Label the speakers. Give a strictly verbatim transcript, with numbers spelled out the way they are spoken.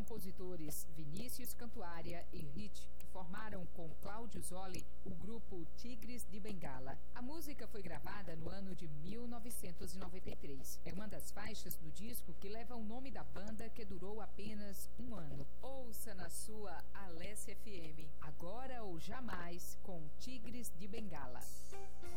Speaker 1: compositores Vinícius Cantuária e Hit, que formaram com Cláudio Zoli o grupo Tigres de Bengala. A música foi gravada no ano de mil novecentos e noventa e três. É uma das faixas do disco que leva o nome da banda, que durou apenas um ano. Ouça na sua Alessia F M, Agora ou Jamais, com Tigres de Bengala.